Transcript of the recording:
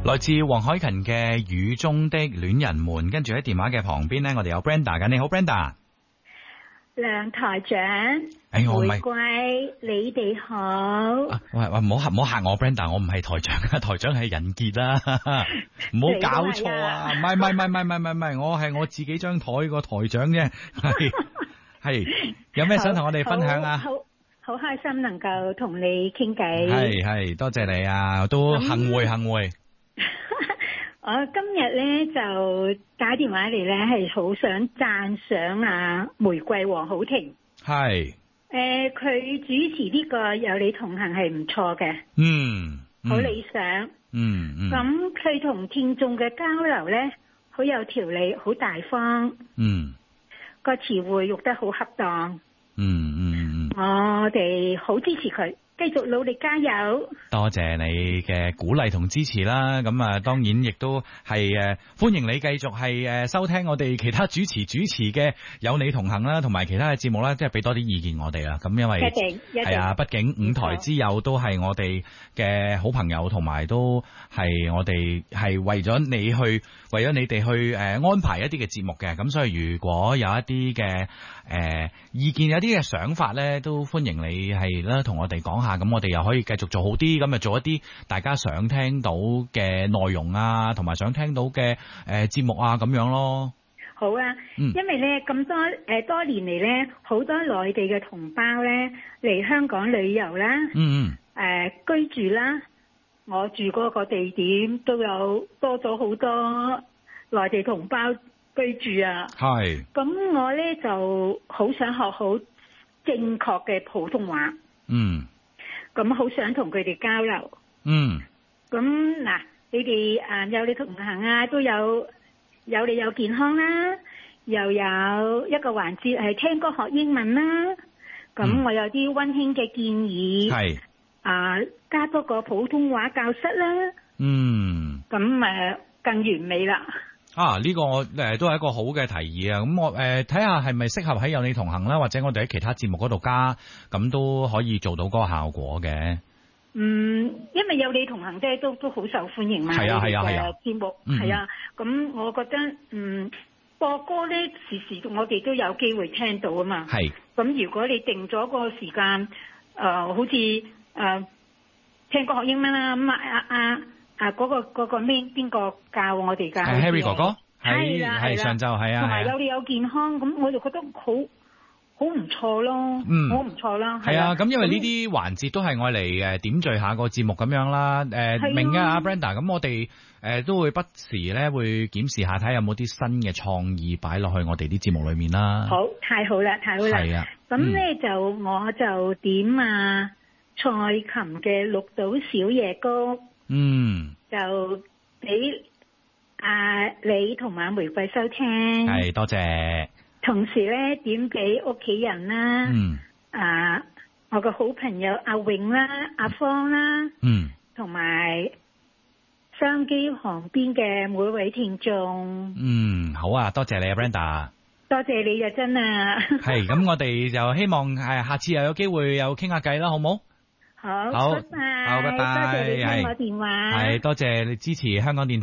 來自黃凱芹嘅雨中的戀人們，跟住喺電話嘅旁邊呢，我哋有 Brenda 嘅。你好 Brenda。 梁台長， 我唔係玫瑰，你哋好。 喂，唔好嚇我 Brenda，我唔係台長啊，台長係人傑啦，唔好搞錯啊！唔係，我係我自己張台個台長啫，係有咩想同我哋分享啊？ 好開心能夠同你傾偈。 係，多謝你啊，都幸會。 我今日咧就打電話嚟咧，係好想讚賞啊玫瑰黃浩庭。係。佢主持呢個有你同行係唔錯嘅。好理想。咁佢同聽眾嘅交流咧，好有條理，好大方。個詞彙用得好恰當。我哋好支持佢。繼續努力加油，多謝你嘅鼓勵同支持啦。咁啊，當然亦都係歡迎你繼續係收聽我哋其他主持嘅有你同行啦，同埋其他嘅節目啦，即係俾多啲意見我哋啦。咁因為係啊，畢竟五台之友都係我哋嘅好朋友，同埋都係我哋係為咗你哋去安排一啲嘅節目嘅。咁所以如果有一啲嘅意見，有啲嘅想法咧，都歡迎你係啦，同我哋講下，咁我哋又可以繼續做好啲，咁啊做一啲大家想聽到嘅內容啊，同埋想聽到嘅節目啊，咁樣咯。好啊，因為咧咁多年嚟咧，好多內地嘅同胞咧嚟香港旅遊啦，居住啦，我住嗰個地點都有多咗好多內地同胞居住啊。係。咁我咧就好想學好正確嘅普通話。咁好想同佢哋交流。咁嗱，你哋有你同行啊，都有你有健康啦，又有一個環節係聽歌學英文啦。咁我有啲溫馨嘅建議，係加多個普通話教室啦。咁更完美啦。呢個都係一個好嘅提議啊！咁我睇下係咪適合喺有你同行啦，或者我哋喺其他節目嗰度加，咁都可以做到嗰個效果嘅。因為有你同行啫，都好受歡迎嘛。係啊。節目係啊，咁我覺得播歌咧時時我哋都有機會聽到啊嘛。係。咁如果你定咗個時間，好似聽歌學英文啦，咁嗰個邊個教我哋噶？Harry 哥哥係上晝係啊，同埋有你有健康，咁我就覺得好唔錯咯。好唔錯啦。係啊，咁因為呢啲環節都係愛嚟點綴下個節目咁樣啦。明嘅阿 Brenda，咁我哋都會不時咧會檢視下，睇下有冇啲新嘅創意擺落去我哋啲節目裏面啦。好，太好啦。係啊。咁咧我就點蔡琴嘅《綠島小夜曲》。就俾你同埋玫瑰收聽，係多謝。同時咧點俾屋企人啦，我個好朋友阿永啦、阿芳啦，同埋收音機旁邊嘅每位聽眾。好啊，多謝你啊 Brenda， 多謝你啊真啊。係咁，我哋就希望下次又有機會又傾下偈啦，好冇？好，拜拜，多謝你聽我電話，係多謝你支持香港電台。